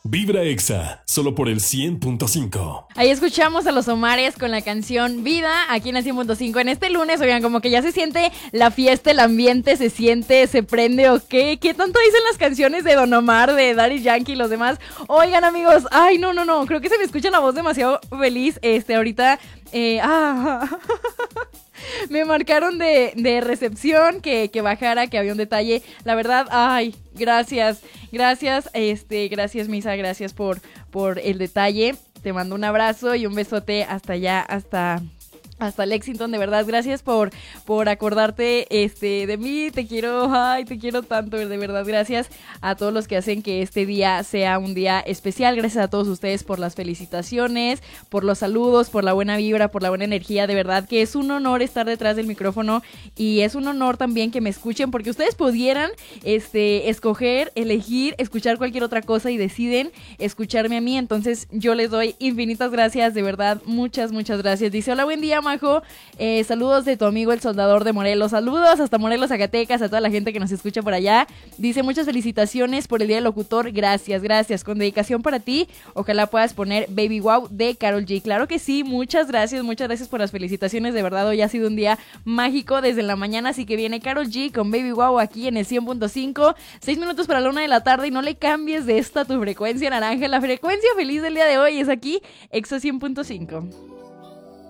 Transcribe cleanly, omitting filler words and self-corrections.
Vibra Exa, solo por el 100.5. Ahí escuchamos a los Omares con la canción Vida, aquí en el 100.5 en este lunes. Oigan, como que ya se siente la fiesta, el ambiente, se prende o qué. ¿Qué tanto dicen las canciones de Don Omar, de Daddy Yankee y los demás? Oigan, amigos, ay, no, creo que se me escucha la voz demasiado feliz. Ahorita, me marcaron de recepción que bajara, que había un detalle. La verdad, ay, gracias, gracias Misa, gracias por el detalle. Te mando un abrazo y un besote hasta allá, hasta Lexington, de verdad, gracias por acordarte de mí, te quiero tanto, de verdad, gracias a todos los que hacen que este día sea un día especial, gracias a todos ustedes por las felicitaciones, por los saludos, por la buena vibra, por la buena energía, de verdad que es un honor estar detrás del micrófono y es un honor también que me escuchen, porque ustedes pudieran escoger, elegir, escuchar cualquier otra cosa y deciden escucharme a mí, entonces yo les doy infinitas gracias, de verdad, muchas gracias. Dice, hola, buen día, Majo, saludos de tu amigo el soldador de Morelos, saludos hasta Morelos, Zacatecas, a toda la gente que nos escucha por allá. Dice, muchas felicitaciones por el día del locutor, gracias, con dedicación para ti, ojalá puedas poner Baby Wow de Karol G. Claro que sí, muchas gracias por las felicitaciones, de verdad hoy ha sido un día mágico desde la mañana, así que viene Karol G con Baby Wow aquí en el 100.5, 6 minutos para la 1 de la tarde y no le cambies de esta tu frecuencia naranja, la frecuencia feliz del día de hoy es aquí, Exa 100.5.